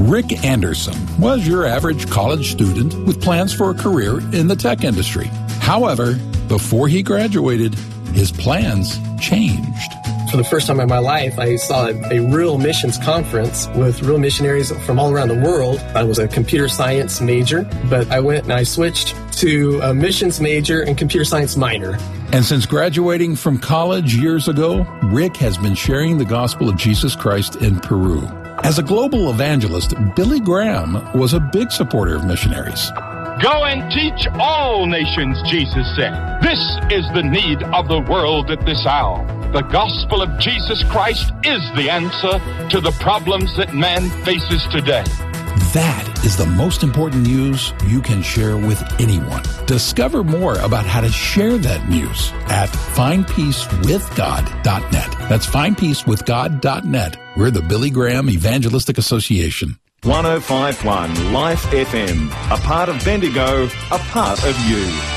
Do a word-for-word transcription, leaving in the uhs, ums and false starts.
Rick Anderson was your average college student with plans for a career in the tech industry. However, before he graduated, his plans changed. For the first time in my life, I saw a, a real missions conference with real missionaries from all around the world. I was a computer science major, but I went and I switched to a missions major and computer science minor. And since graduating from college years ago, Rick has been sharing the gospel of Jesus Christ in Peru. As a global evangelist, Billy Graham was a big supporter of missionaries. Go and teach all nations, Jesus said. This is the need of the world at this hour. The gospel of Jesus Christ is the answer to the problems that man faces today. That is the most important news you can share with anyone. Discover more about how to share that news at find peace with god dot net. That's find peace with god dot net. We're the Billy Graham Evangelistic Association. one oh five point one Life F M, a part of Bendigo, a part of you.